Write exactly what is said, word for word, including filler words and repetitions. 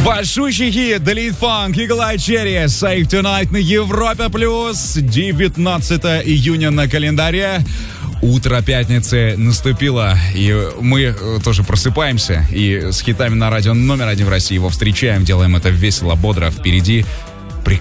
Большущий хит Delete Funk, Eagle Eye Cherry, Save Tonight на Европе плюс. девятнадцатое июня на календаре. Утро пятницы наступило, и мы тоже просыпаемся. И с хитами на радио номер один в России его встречаем. Делаем это весело, бодро. Впереди